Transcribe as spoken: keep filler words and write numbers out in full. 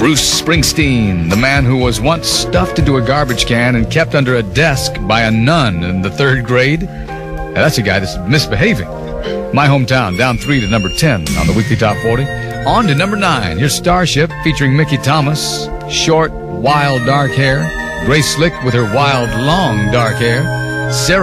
Bruce Springsteen, the man who was once stuffed into a garbage can and kept under a desk by a nun in the third grade. Now, that's a guy that's misbehaving. My Hometown, down three to number ten on the Weekly Top forty. On to number nine. Here's Starship featuring Mickey Thomas. Short, wild, dark hair. Grace Slick with her wild, long, dark hair. Sarah